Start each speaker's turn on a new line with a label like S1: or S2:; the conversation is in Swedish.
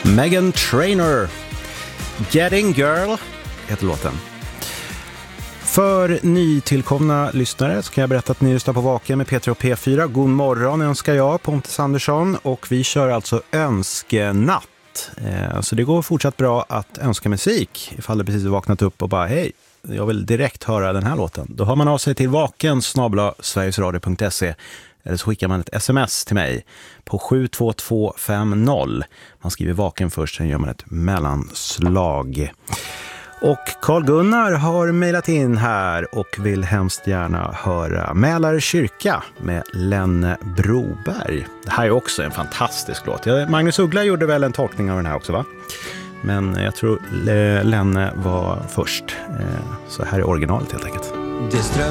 S1: Meghan Trainor, Getting Girl heter låten. För nytillkomna lyssnare så kan jag berätta att ni lyssnar på Vaken med Peter och P4. God morgon önskar jag, Pontus Andersson, och vi kör alltså önskenatt. Så det går fortsatt bra att önska musik ifall du precis har vaknat upp och bara hej, jag vill direkt höra den här låten. Då hör man av sig till vaken@sverigesradio.se eller så skickar man ett sms till mig på 72250. Man skriver Vaken först, sen gör man ett mellanslag. Och Carl Gunnar har mejlat in här och vill hemskt gärna höra Mälar kyrka med Lenne Broberg. Det här är också en fantastisk låt. Magnus Uggla gjorde väl en tolkning av den här också, va? Men jag tror Lenne var först. Så här är originalet helt enkelt.